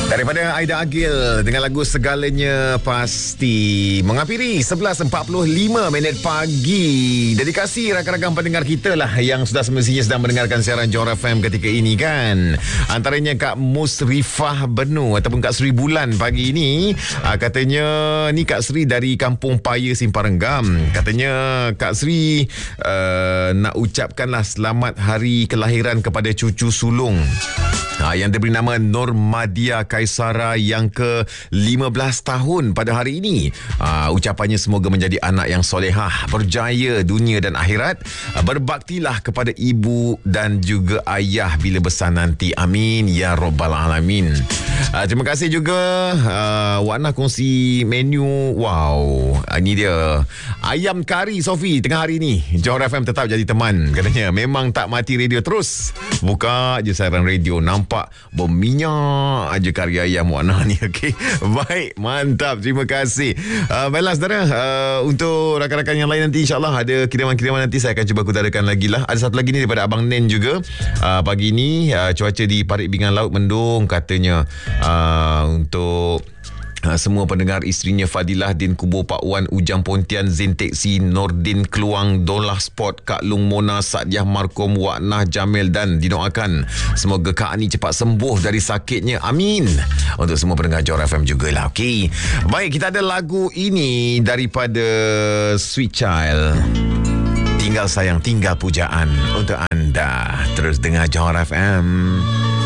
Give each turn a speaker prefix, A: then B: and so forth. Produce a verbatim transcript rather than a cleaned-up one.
A: Daripada Aida Agil dengan lagu Segalanya Pasti, mengakhiri sebelas empat puluh lima minit pagi. Dedikasi rakan-rakan pendengar kita lah yang sudah semestinya sedang mendengarkan siaran Johor F M ketika ini kan. Antaranya Kak Musrifah Benu ataupun Kak Sri Bulan pagi ini. Katanya ni Kak Sri dari Kampung Paya Simpang Renggam. Katanya Kak Sri uh, nak ucapkanlah selamat hari kelahiran kepada cucu sulung Ha, yang diberi nama Nur Madia Kaisara yang ke lima belas tahun pada hari ini. Ha, ucapannya semoga menjadi anak yang solehah, berjaya dunia dan akhirat. Ha, berbaktilah kepada ibu dan juga ayah bila besar nanti. Amin ya Rabbal Alamin. Ha, terima kasih juga uh, Wak Nah kongsi menu. Wow, ini dia ayam kari Sofi tengah hari ni. Johor F M tetap jadi teman katanya. Memang tak mati radio terus. Buka je siaran radio, nampak berminyak aja kari ayam Wak Nah ni. Okey. Baik, mantap. Terima kasih. Uh, baiklah saudara, uh, untuk rakan-rakan yang lain nanti insya-Allah ada kiriman-kiriman nanti saya akan cuba kutarakan lagi lah. Ada satu lagi ni daripada Abang Nen juga. Uh, pagi ni uh, cuaca di Parit Bingan Laut mendung katanya. Uh, untuk Ha, semua pendengar, isterinya Fadilah Din Kubur Pak Wan Ujang Pontian Zain Teksi Nordin Keluang Dolah Sport Kak Long Mona Sadiah Markom Wak Nah Jamil dan dinoakan semoga Kak Ani cepat sembuh dari sakitnya. Amin. Untuk semua pendengar Johor F M jugalah. Okey. Baik, kita ada lagu ini daripada Sweet Child. Tinggal sayang, tinggal pujaan untuk anda. Terus dengar Johor F M.